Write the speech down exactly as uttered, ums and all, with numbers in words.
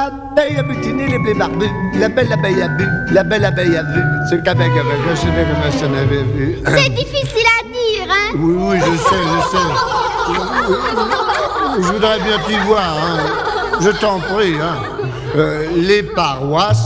l'abeille a butiné les blés barbus, la belle abeille a bu, la belle abeille a vu, ce qu'avec avec, je sais pas comment ça n'avait vu. C'est difficile à dire, hein? Oui, oui, je sais, je sais. Je voudrais bien t'y voir, hein. Je t'en prie, hein. Euh, les paroisses